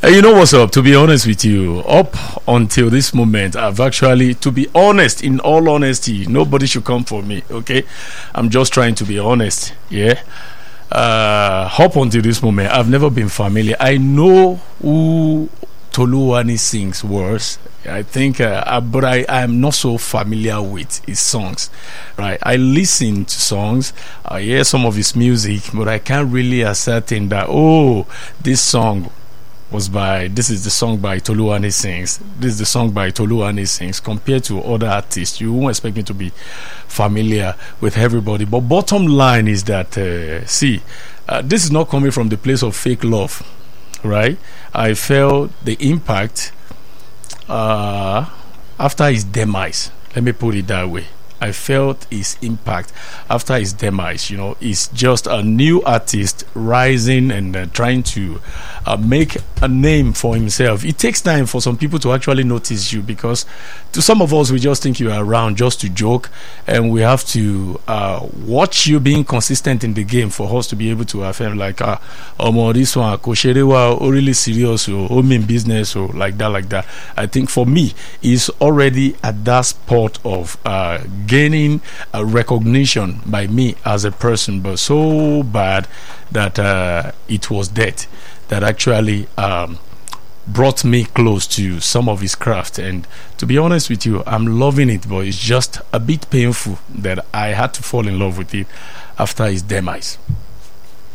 You know what's up? To be honest with you, up until this moment, I've actually, to be honest, in all honesty, nobody should come for me, okay? I'm just trying to be honest, yeah? Up until this moment, I've never been familiar. I know who Toluwani sings words. I think, but I am not so familiar with his songs, right? I listen to songs, I hear some of his music, but I can't really ascertain that, oh, this song was by, this is the song by Toluwani Sings, this is the song by Toluwani Sings. Compared to other artists, you won't expect me to be familiar with everybody. But bottom line is that, this is not coming from the place of fake love, right? I felt the impact after his demise. Let me put it that way. I felt his impact after his demise. You know, he's just a new artist rising and trying to make a name for himself. It takes time for some people to actually notice you, because to some of us, we just think you are around just to joke, and we have to watch you being consistent in the game for us to be able to affirm like, this one, Kosherewa, really serious, or mean business, or like that. I think for me, he's already at that spot of gaining recognition by me as a person, but so bad that it was death that actually brought me close to some of his craft. And to be honest with you, I'm loving it, but it's just a bit painful that I had to fall in love with it after his demise.